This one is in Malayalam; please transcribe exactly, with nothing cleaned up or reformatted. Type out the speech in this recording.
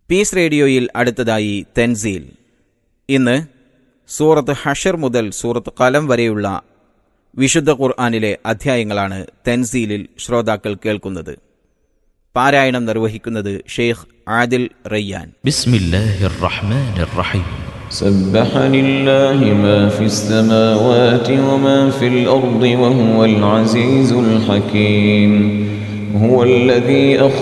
പീസ് റേഡിയോയിൽ അടുത്തതായി തൻസീൽ. ഇന്ന് സൂറത്ത് ഹഷർ മുതൽ സൂറത്ത് ഖലം വരെയുള്ള വിശുദ്ധ ഖുർആനിലെ അധ്യായങ്ങളാണ് തൻസീലിൽ ശ്രോതാക്കൾ കേൾക്കുന്നത്. പാരായണം നിർവഹിക്കുന്നത് ഷെയ്ഖ് ആദിൽ റയ്യാൻ. ബിസ്മില്ലാഹിർ റഹ്മാനിർ റഹീം. سبح لله ما في السماوات وما في الأرض وهو العزيز الحكيم هو الذي